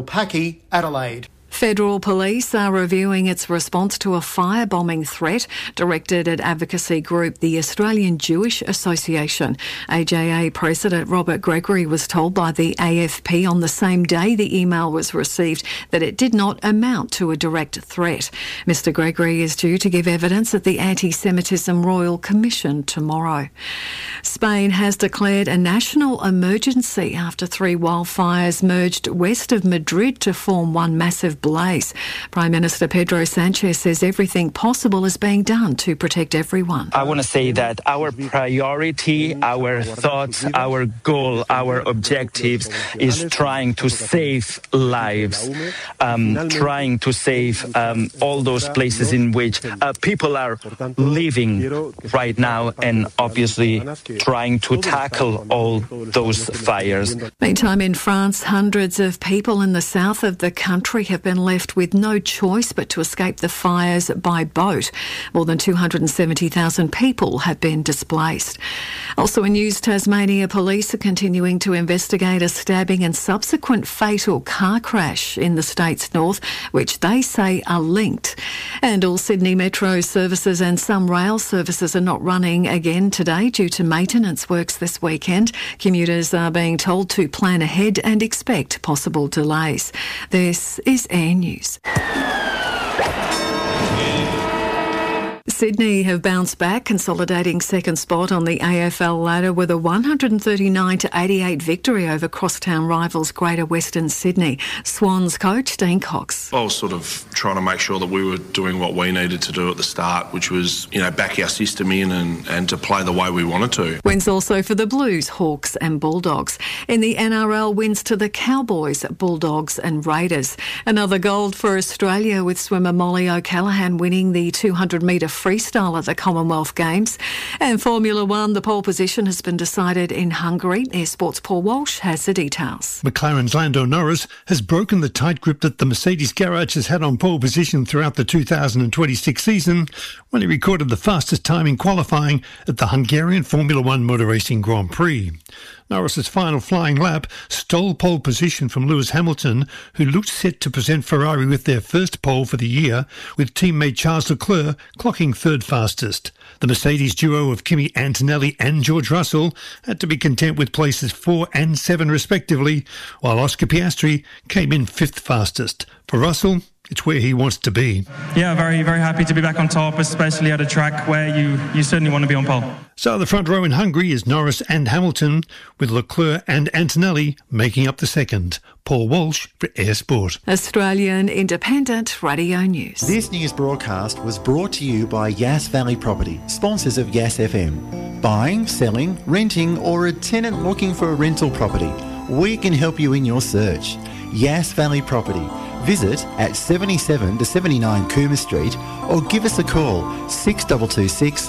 Packy, Adelaide. Federal police are reviewing its response to a firebombing threat directed at advocacy group the Australian Jewish Association. AJA President Robert Gregory was told by the AFP on the same day the email was received that it did not amount to a direct threat. Mr Gregory is due to give evidence at the Anti-Semitism Royal Commission tomorrow. Spain has declared a national emergency after 3 wildfires merged west of Madrid to form one massive blaze. Prime Minister Pedro Sanchez says everything possible is being done to protect everyone. I want to say that our priority, our thoughts, our goal, our objectives is trying to save lives, trying to save all those places in which people are living right now, and obviously trying to tackle all those fires. Meantime, in France, hundreds of people in the south of the country have been left with no choice but to escape the fires by boat. More than 270,000 people have been displaced. Also in news, Tasmania police are continuing to investigate a stabbing and subsequent fatal car crash in the state's north, which they say are linked. And all Sydney Metro services and some rail services are not running again today due to maintenance works this weekend. Commuters are being told to plan ahead and expect possible delays. This is Air News. Sydney have bounced back, consolidating second spot on the AFL ladder with a 139-88 victory over crosstown rivals Greater Western Sydney. Swans coach Dean Cox. I was sort of trying to make sure that we were doing what we needed to do at the start, which was, back our system in and to play the way we wanted to. Wins also for the Blues, Hawks and Bulldogs. In the NRL, wins to the Cowboys, Bulldogs and Raiders. Another gold for Australia with swimmer Molly O'Callaghan winning the 200-metre freestyle at the Commonwealth Games. And Formula One, the pole position has been decided in Hungary. Air Sport's Paul Walsh has the details. McLaren's Lando Norris has broken the tight grip that the Mercedes garage has had on pole position throughout the 2026 season when he recorded the fastest time in qualifying at the Hungarian Formula One Motor Racing Grand Prix. Norris's final flying lap stole pole position from Lewis Hamilton, who looked set to present Ferrari with their first pole for the year, with teammate Charles Leclerc clocking third fastest. The Mercedes duo of Kimi Antonelli and George Russell had to be content with places 4 and 7 respectively, while Oscar Piastri came in fifth fastest. For Russell, it's where he wants to be. Yeah, very, very happy to be back on top, especially at a track where you certainly want to be on pole. So the front row in Hungary is Norris and Hamilton, with Leclerc and Antonelli making up the second. Paul Walsh for Air Sport. Australian Independent Radio News. This news broadcast was brought to you by Yass Valley Property, sponsors of Yass FM. Buying, selling, renting, or a tenant looking for a rental property, we can help you in your search. Yass Valley Property. Visit at 77 to 79 Cooma Street or give us a call 6226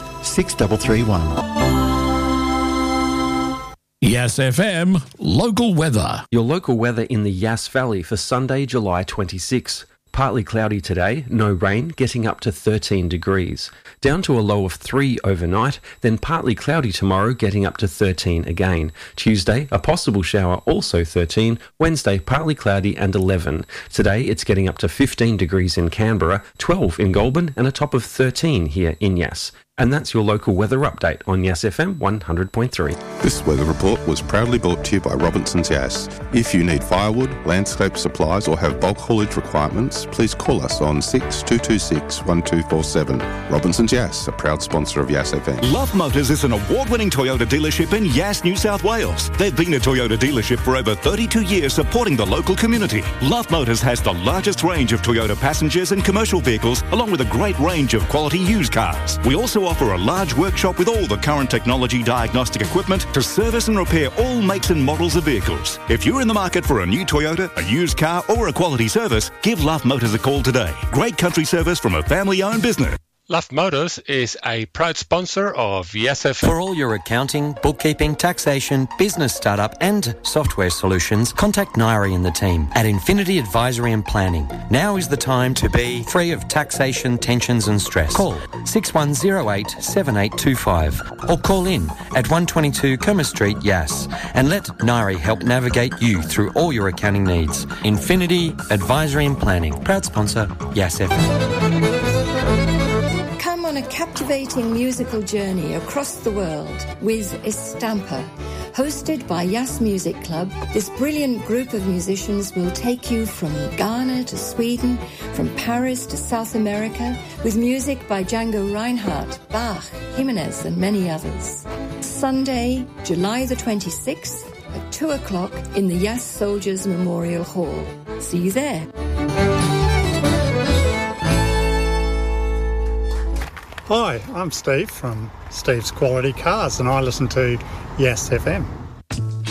6331. Yass FM Local Weather. Your local weather in the Yass Valley for Sunday, July 26. Partly cloudy today, no rain, getting up to 13 degrees. Down to a low of 3 overnight, then partly cloudy tomorrow, getting up to 13 again. Tuesday, a possible shower, also 13. Wednesday, partly cloudy and 11. Today, it's getting up to 15 degrees in Canberra, 12 in Goulburn, and a top of 13 here in Yass. And that's your local weather update on Yass FM 100.3. This weather report was proudly brought to you by Robinson's Yass. If you need firewood, landscape supplies or have bulk haulage requirements, please call us on 6226 1247. Robinson's Yass, a proud sponsor of Yass FM. Love Motors is an award-winning Toyota dealership in Yass, New South Wales. They've been a Toyota dealership for over 32 years supporting the local community. Love Motors has the largest range of Toyota passengers and commercial vehicles, along with a great range of quality used cars. We also offer a large workshop with all the current technology diagnostic equipment to service and repair all makes and models of vehicles. If you're in the market for a new Toyota, a used car or a quality service, give Love Motors a call today. Great country service from a family-owned business. Luff Motors is a proud sponsor of Yes FM. For all your accounting, bookkeeping, taxation, business startup and software solutions, contact Nairi and the team at Infinity Advisory and Planning. Now is the time to be free of taxation, tensions and stress. Call 6108 7825 or call in at 122 Kerma Street, Yass, and let Nairi help navigate you through all your accounting needs. Infinity Advisory and Planning, proud sponsor, Yass FM. Come on a captivating musical journey across the world with Estampa. Hosted by Yass Music Club, this brilliant group of musicians will take you from Ghana to Sweden, from Paris to South America, with music by Django Reinhardt, Bach, Jimenez and many others. Sunday, July the 26th at 2 o'clock in the Yass Soldiers Memorial Hall. See you there. Hi, I'm Steve from Steve's Quality Cars and I listen to Yes FM.